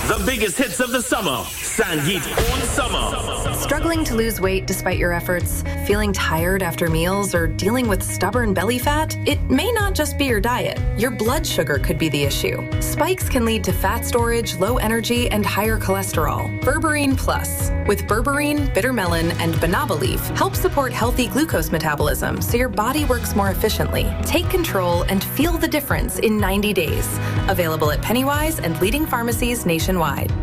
The biggest hits of the summer. Sangeet on Summer. Struggling to lose weight despite your efforts? Feeling tired after meals or dealing with stubborn belly fat? It may not just be your diet. Your blood sugar could be the issue. Spikes can lead to fat storage, low energy, and higher cholesterol. Berberine Plus, with berberine, bitter melon, and banaba leaf, helps support healthy glucose metabolism so your body works more efficiently. Take control and feel the difference in 90 days. Available at Pennywise and leading pharmacies nationwide.